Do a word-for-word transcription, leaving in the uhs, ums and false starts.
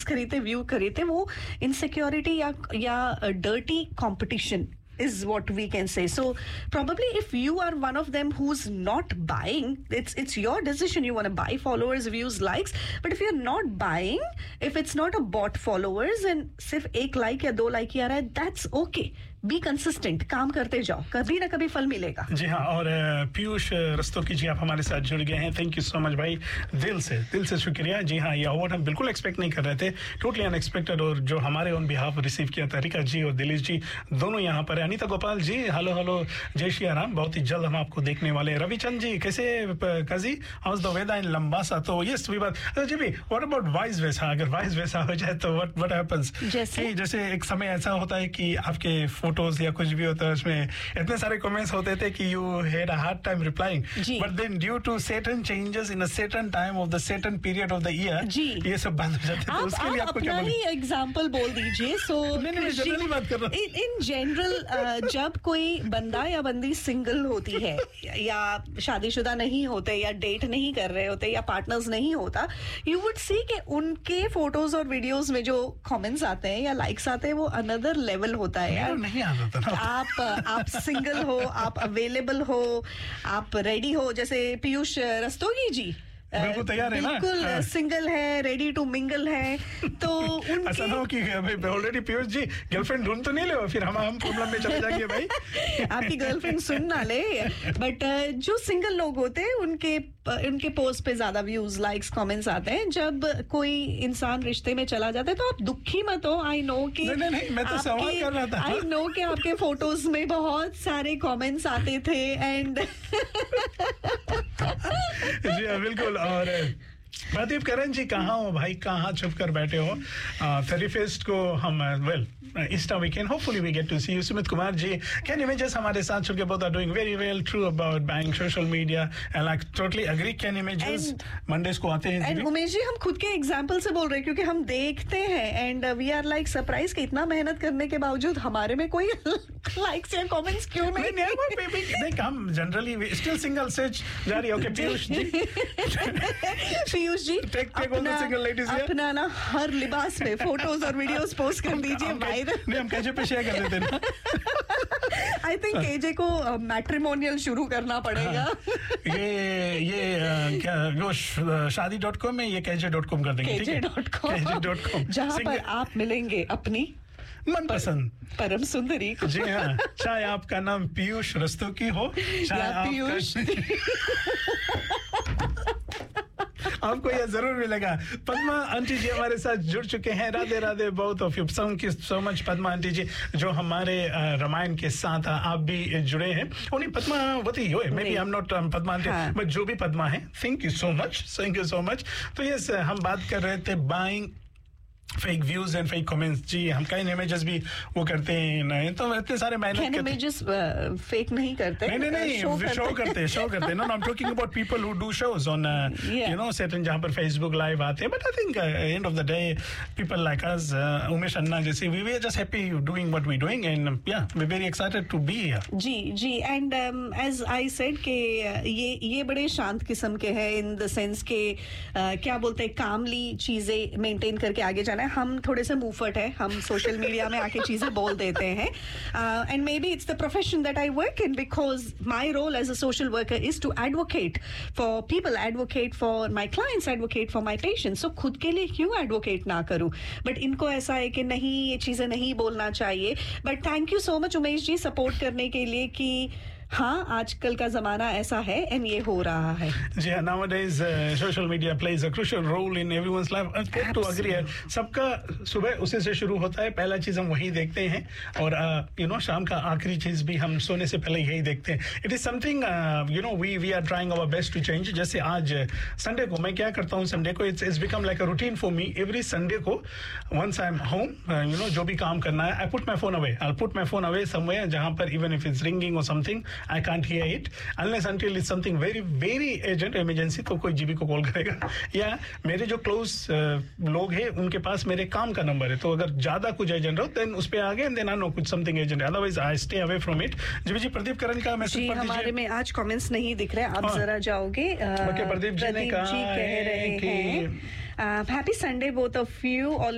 खरीदते, व्यू खरीदते, वो इनसिक्योरिटी या या dirty competition is what we can say. So probably if you are one of them who's not buying, it's it's your decision. You want to buy followers, views, likes, but if you're not buying, if it's not a bot followers and सिर्फ एक like या दो like ही आ रहा है, that's okay. Be consistent, काम करते जाओ, कभी ना कभी फल मिलेगा. जी हाँ. और पीयूष रस्तोगी जी, आप हमारे साथ जुड़ गए हैं. थैंक यू सो मच भाई, दिल से दिल से शुक्रिया. जी हाँ, ये अवार्ड हम बिल्कुल एक्सपेक्ट नहीं कर रहे थे, टोटली अनएक्सपेक्टेड, और जो हमारे ऑन बिहाफ रिसीव किया था रिका जी और दिलीप जी दोनों यहाँ पर है. अनीता गोपाल जी, हेलो हेलो, जय श्री राम. बहुत ही जल्द हम आपको देखने वाले हैं. रविचंद जी, कैसे काजी, हाउस द वेदर इन लंबासा? तो यस वी बात जी भी. व्हाट अबाउट वाइस वैसा? अगर वाइस वैसा हो जाए तो व्हाट व्हाट हैपेंस? जैसे जैसे एक समय ऐसा होता है कि आपके फोटोज या कुछ भी होता है, उसमें इतने सारे कमेंट्स होते थे कि you had a hard time replying, but then due to certain changes in a certain time of the certain period of the year ये सब बंद हो जाते थे. उसके लिए आपको क्या बोलूं? अपना ही एग्जांपल बोल दीजिए. सो जनरली बात कर रहा हूं. इन जनरल जब कोई बंदा या बंदी सिंगल होती है या शादीशुदा नहीं होते या डेट नहीं कर रहे होते या पार्टनर्स नहीं होता, यू वुड सी कि उनके फोटोज और वीडियोस में जो कमेंट्स आते हैं या लाइक्स आते हैं वो अनदर लेवल होता है यार. नहीं आता था. आप आप सिंगल हो, आप अवेलेबल हो, आप रेडी हो. जैसे पीयूष रस्तोगी जी बिल्कुल तैयार है ना, बिल्कुल सिंगल है, रेडी टू मिंगल है. तो उनके ऐसा ना हो कि ऑलरेडी पीयूष जी गर्लफ्रेंड ढूंढ तो नहीं ले, फिर हम हम प्रॉब्लम में चले जाएंगे भाई. आपकी गर्लफ्रेंड सुन ना ले. बट जो सिंगल लोग होते हैं उनके उनके पोस्ट पे ज्यादा व्यूज, लाइक्स, कमेंट्स आते हैं. जब कोई इंसान रिश्ते में चला जाता है तो आप दुखी मत हो. आई नो कि नहीं नहीं मैं तो सवाल कर रहा था. आई नो कि आपके फोटोज में बहुत सारे कमेंट्स आते थे एंड जी बिल्कुल. और प्रदीप करण जी, कहाँ हो भाई, कहाँ छुप कर बैठे हो? थर्टी फर्स्ट को हम well Easter weekend hopefully we get to C you. Sumit Kumar ji, can images हमारे साथ छुप के both are doing very well, true about bang, social media and like totally agree. Can images Mondays को आते हैं. एंड उमेश जी, हम खुद के एग्जांपल से बोल रहे हैं क्योंकि हम देखते हैं and we are like surprise कि इतना मेहनत करने के बावजूद हमारे में कोई लाइक्स या कमेंट्स क्यों नहीं? नहीं, हम जनरली स्टिल सिंगल सर्च जारी. Okay Piyush ji, Piyush ji take take all the single ladies here. अपना ना हर लिबास में फोटोज और वीडियोस पोस्ट कर दीजिए. नहीं, हम केजे पे शेयर कर देते ना. आई थिंक केजे को मैट्रिमोनियल शुरू करना पड़ेगा. ये ये क्या वो शादी डॉट कॉम में ये केजे डॉट कॉम कर देंगे. KJ dot com KJ dot com जहाँ पर आप मिलेंगे अपनी मनपसंद परम सुंदरी. जी हाँ, चाहे आपका नाम पीयूष रस्तोगी हो, चाहे पीयूष आपको यह जरूर मिलेगा. पद्मा आंटी जी हमारे साथ जुड़ चुके हैं. राधे राधे बहुत of you. Thank you so much Padma aunty जी, जो हमारे रामायण के साथ आप भी जुड़े हैं. उन्हीं पद्मावती हो, may B I am not Padma aunty, but जो भी पद्मा है, thank you so much, thank you so much. तो यस, हम बात कर रहे थे buying fake views and fake comments. जी, हम कई इमेजेस भी वो करते हैं. नहीं तो इतने सारे मेहनत इमेजेस फेक नहीं करते. नहीं नहीं नहीं शो करते शो करते no, I am talking about people who do shows on you know certain, जहां पर फेसबुक लाइव आते हैं. But I think end of the day people like us, Umesh अन्ना जैसे, we were just happy doing what we doing and या we very excited to be here. Ji ji. And as I said कि ये ये बड़े शांत किस्म के हैं इन द सेंस के क्या बोलते हैं, कामली चीजें मेंटेन करके आगे जाना है. हम थोड़े से मुंहफट है, हम सोशल मीडिया में आके चीजें बोल देते हैं. And may be it's the profession that I work in, because my role as a social worker is to advocate for people, advocate for my clients, advocate for my patients. सो खुद के लिए क्यों एडवोकेट ना करूं? But इनको ऐसा है कि नहीं, ये चीजें नहीं बोलना चाहिए. But thank you so much Umesh ji support करने के लिए कि हाँ, आजकल का जमाना ऐसा है एंड ये हो रहा है. जी हाँ, nowadays social media plays a crucial role in everyone's life. To agree है, सबका सुबह उसी से शुरू होता है. पहला चीज हम वही देखते हैं और यू नो शाम का आखिरी चीज भी हम सोने से पहले यही देखते हैं. It is something you know we we are trying our best to change. जैसे आज संडे को मैं क्या करता हूँ, संडे को it's it's become like a routine for me. Every Sunday को once I am home, you know जो भी काम करना है, I put my phone away. I put my phone away somewhere जहां पर इवन इफ इट्स रिंगिंग और something I can't hear it unless until it's something very very urgent emergency, तो कोई जीबी को कॉल करेगा. या मेरे जो क्लोज uh, लोग हैं उनके पास मेरे काम का नंबर है, तो अगर ज्यादा कुछ एजेंट हो देन उस पे आ गए, देन आई नो कुछ something agent, otherwise I stay away from it. GB जी, प्रदीप करण का मैसेज पढ़ दीजिए. हमारे में आज कमेंट्स नहीं दिख रहे, आप जरा जाओगे. प्रदीप जी ने कहा कह रहे हैं happy Sunday both of you.